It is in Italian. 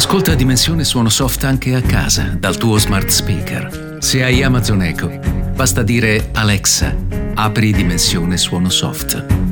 Ascolta Dimensione Suono Soft anche a casa, dal tuo smart speaker. Se hai Amazon Echo, basta dire Alexa, apri Dimensione Suono Soft.